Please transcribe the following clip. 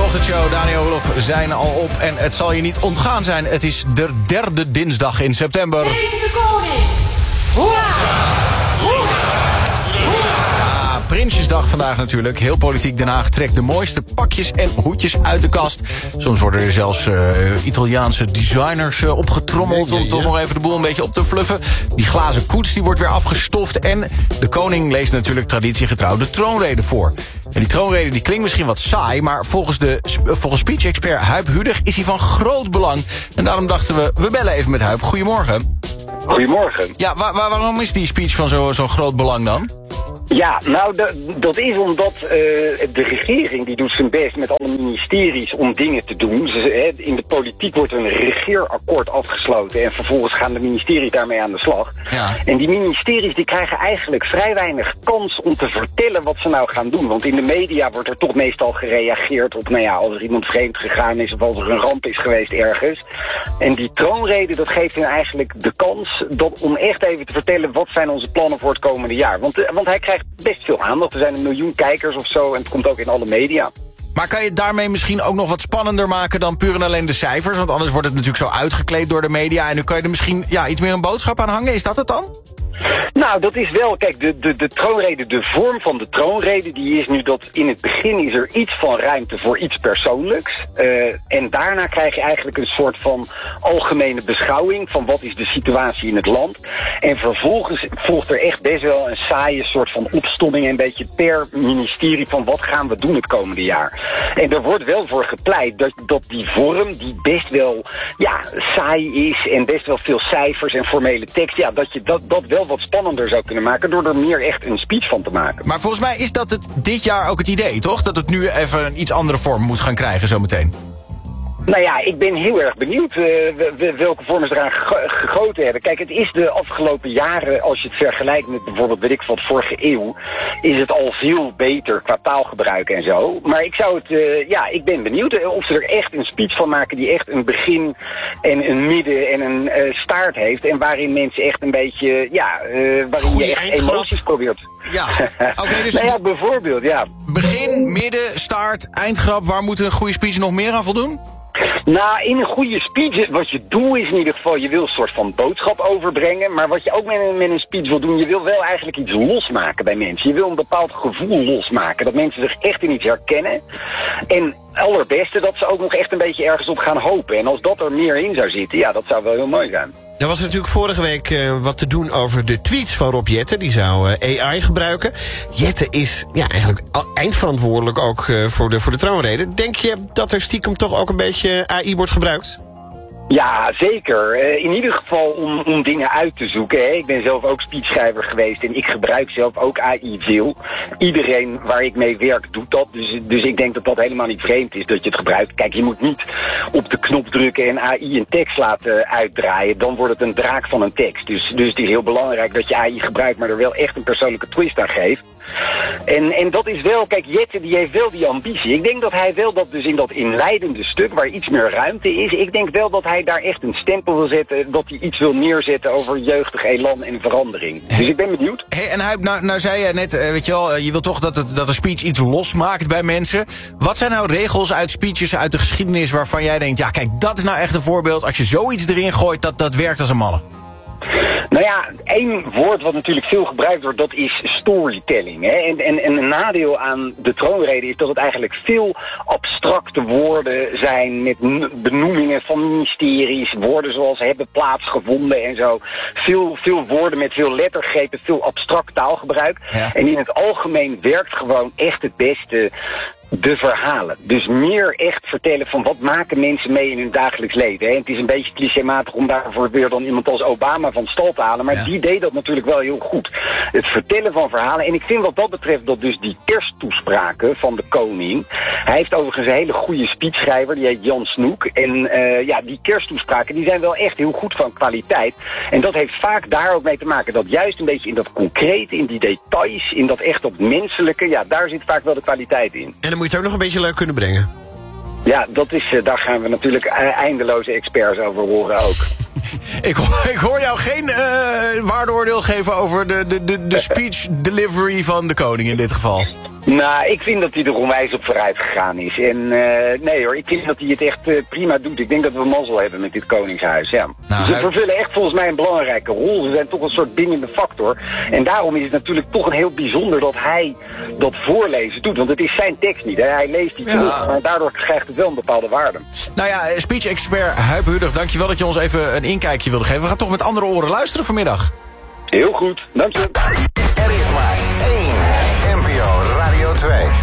ochtendshow, Daniel Olof, zijn al op. En het zal je niet ontgaan zijn. Het is de derde dinsdag in september. Leven de koning! Hoera! Ja, Prinsjesdag vandaag natuurlijk. Heel politiek Den Haag trekt de mooiste pakjes en hoedjes uit de kast. Soms worden er zelfs Italiaanse designers opgetrommeld... om toch nog even de boel een beetje op te fluffen. Die glazen koets die wordt weer afgestoft. En de koning leest natuurlijk traditiegetrouw de troonrede voor. En die troonrede die klinkt misschien wat saai... maar volgens speech-expert Huib Hudig is hij van groot belang. En daarom dachten we bellen even met Huib. Goedemorgen. Goedemorgen. Ja, waarom is die speech van zo'n groot belang dan? Ja, nou, dat is omdat de regering die doet zijn best met alle ministeries om dingen te doen. In de politiek wordt een regeerakkoord afgesloten en vervolgens gaan de ministeries daarmee aan de slag. Ja. En die ministeries die krijgen eigenlijk vrij weinig kans om te vertellen wat ze nou gaan doen. Want in de media wordt er toch meestal gereageerd op, nou ja, als er iemand vreemd gegaan is of als er een ramp is geweest ergens. En die troonrede, dat geeft hen eigenlijk de kans om echt even te vertellen wat zijn onze plannen voor het komende jaar. Want hij krijgt best veel aandacht. Er zijn 1 miljoen kijkers of zo en het komt ook in alle media. Maar kan je daarmee misschien ook nog wat spannender maken dan puur en alleen de cijfers? Want anders wordt het natuurlijk zo uitgekleed door de media... en nu kan je er misschien iets meer een boodschap aan hangen. Is dat het dan? Nou, dat is wel, kijk, de troonrede, de vorm van de troonrede, die is nu dat in het begin is er iets van ruimte voor iets persoonlijks. En daarna krijg je eigenlijk een soort van algemene beschouwing van wat is de situatie in het land. En vervolgens volgt er echt best wel een saaie soort van opstomming, een beetje per ministerie van wat gaan we doen het komende jaar. En er wordt wel voor gepleit dat die vorm, die best wel, saai is en best wel veel cijfers en formele tekst, dat je dat wel wat spannender zou kunnen maken door er meer echt een speech van te maken. Maar volgens mij is dat dit jaar ook het idee, toch? Dat het nu even een iets andere vorm moet gaan krijgen zometeen. Nou ja, ik ben heel erg benieuwd welke vormen ze eraan gegoten hebben. Kijk, het is de afgelopen jaren, als je het vergelijkt met bijvoorbeeld, weet ik wat, vorige eeuw, is het al veel beter qua taalgebruik en zo. Maar ik zou het, ik ben benieuwd of ze er echt een speech van maken die echt een begin en een midden en een staart heeft. En waarin mensen echt een beetje, waarin goeie je echt emoties probeert. Ja, oké, dus nou ja, bijvoorbeeld, ja. Begin, midden, staart, eindgrap, waar moet een goede speech nog meer aan voldoen? Nou, in een goede speech, wat je doel is in ieder geval, je wil een soort van boodschap overbrengen. Maar wat je ook met een speech wil doen, je wil wel eigenlijk iets losmaken bij mensen. Je wil een bepaald gevoel losmaken, dat mensen zich echt in iets herkennen. En allerbeste, dat ze ook nog echt een beetje ergens op gaan hopen. En als dat er meer in zou zitten, dat zou wel heel mooi zijn. Er was natuurlijk vorige week wat te doen over de tweets van Rob Jetten. Die zou AI gebruiken. Jetten is eigenlijk eindverantwoordelijk ook voor de troonrede. Denk je dat er stiekem toch ook een beetje AI wordt gebruikt? Ja, zeker. In ieder geval om dingen uit te zoeken. Hè. Ik ben zelf ook speechschrijver geweest en ik gebruik zelf ook AI veel. Iedereen waar ik mee werk doet dat. Dus ik denk dat dat helemaal niet vreemd is dat je het gebruikt. Kijk, je moet niet op de knop drukken en AI een tekst laten uitdraaien. Dan wordt het een draak van een tekst. Dus het is heel belangrijk dat je AI gebruikt, maar er wel echt een persoonlijke twist aan geeft. En dat is wel, kijk, Jetten die heeft wel die ambitie. Ik denk dat hij wel dat dus in dat inleidende stuk, waar iets meer ruimte is, ik denk wel dat hij daar echt een stempel wil zetten, dat hij iets wil neerzetten over jeugdig elan en verandering. Dus ik ben benieuwd. Hey, en Huib, nou zei je net, weet je wel, je wil toch dat een speech iets losmaakt bij mensen. Wat zijn nou regels uit speeches uit de geschiedenis waarvan jij denkt, ja kijk, dat is nou echt een voorbeeld, als je zoiets erin gooit, dat werkt als een malle? Nou ja, één woord wat natuurlijk veel gebruikt wordt, dat is storytelling. Hè? En een nadeel aan de troonrede is dat het eigenlijk veel abstracte woorden zijn met benoemingen van ministeries, woorden zoals hebben plaatsgevonden en zo. Veel woorden met veel lettergrepen, veel abstract taalgebruik. Ja. En in het algemeen werkt gewoon echt het beste de verhalen. Dus meer echt vertellen van wat maken mensen mee in hun dagelijks leven. Hè? Het is een beetje clichématig om daarvoor weer dan iemand als Obama van stal te halen. Maar die deed dat natuurlijk wel heel goed. Het vertellen van verhalen. En ik vind wat dat betreft dat dus die kersttoespraken van de koning. Hij heeft overigens een hele goede speechschrijver. Die heet Jan Snoek. En die kersttoespraken die zijn wel echt heel goed van kwaliteit. En dat heeft vaak daar ook mee te maken. Dat juist een beetje in dat concrete, in die details, in dat echt op menselijke. Daar zit vaak wel de kwaliteit in. En dan moet je het ook nog een beetje leuk kunnen brengen. Ja, dat is, daar gaan we natuurlijk eindeloze experts over horen ook. Ik hoor jou geen waardeoordeel geven over de speech delivery van de koning in dit geval. Nou, ik vind dat hij er onwijs op vooruit gegaan is. En nee hoor, ik vind dat hij het echt prima doet. Ik denk dat we mazzel hebben met dit koningshuis, ja. Nou, ze vervullen echt volgens mij een belangrijke rol. Ze zijn toch een soort bindende factor. En daarom is het natuurlijk toch een heel bijzonder dat hij dat voorlezen doet. Want het is zijn tekst niet, hè. Hij leest die terug, maar daardoor krijgt het wel een bepaalde waarde. Nou ja, speech-expert Huib Huddig, dankjewel dat je ons even een inkijkje wilde geven. We gaan toch met andere oren luisteren vanmiddag. Heel goed, dank je. Er is maar één NPO Radio 2.